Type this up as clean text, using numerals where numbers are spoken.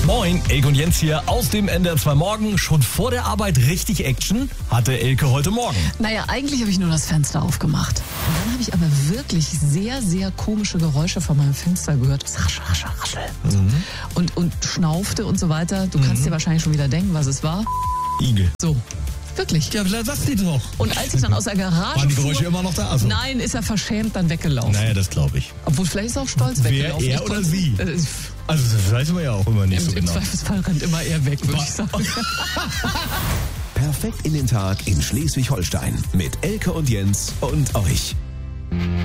Moin, Elke und Jens hier aus dem NDR 2 Morgen. Schon vor der Arbeit richtig Action hatte Elke heute Morgen. Naja, eigentlich habe ich nur das Fenster aufgemacht. Und dann habe ich aber wirklich sehr, sehr komische Geräusche von meinem Fenster gehört. Raschel, raschel, raschel. Und schnaufte und so weiter. Du kannst dir wahrscheinlich schon wieder denken, was es war. Igel. So. Wirklich. Ja, lass die doch. Und als ich dann aus der Garage Waren die Geräusche immer noch da? Also. Nein, ist er verschämt dann weggelaufen. Naja, das glaube ich. Obwohl vielleicht ist er auch stolz Wer, weggelaufen. er oder sie? Also das weiß man ja auch immer nicht so Im genau. Zweifelsfall rennt immer er weg, würde ich sagen. Perfekt in den Tag in Schleswig-Holstein mit Elke und Jens und euch.